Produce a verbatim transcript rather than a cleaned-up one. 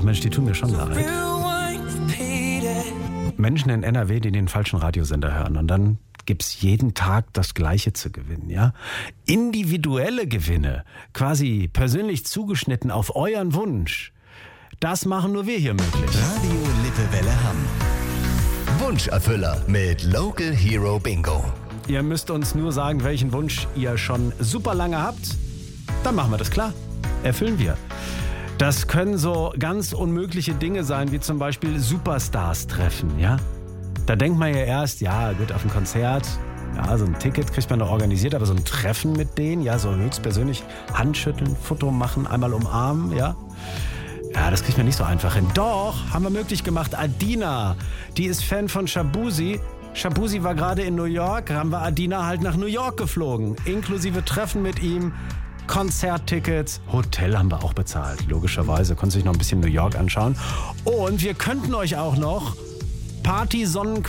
Mensch, die tun mir schon leid. Menschen in N R W, die den falschen Radiosender hören und dann gibt's jeden Tag das Gleiche zu gewinnen, ja? Individuelle Gewinne, quasi persönlich zugeschnitten auf euren Wunsch. Das machen nur wir hier möglich. Radio Lippewelle Hamm. Wunscherfüller mit Local Hero Bingo. Ihr müsst uns nur sagen, welchen Wunsch ihr schon super lange habt. Dann machen wir das klar. Erfüllen wir. Das können so ganz unmögliche Dinge sein, wie zum Beispiel Superstars treffen, ja? Da denkt man ja erst, ja gut, auf ein Konzert, ja, so ein Ticket kriegt man noch organisiert, aber so ein Treffen mit denen, ja, so höchstpersönlich Handschütteln, Foto machen, einmal umarmen, ja? Ja, das kriegt man nicht so einfach hin. Doch, haben wir möglich gemacht. Adina, die ist Fan von Shabuzi. Shabuzi war gerade in New York, haben wir Adina halt nach New York geflogen. Inklusive Treffen mit ihm, Konzerttickets, Hotel haben wir auch bezahlt. Logischerweise, konnte sich noch ein bisschen New York anschauen. Und wir könnten euch auch noch Party Sonnen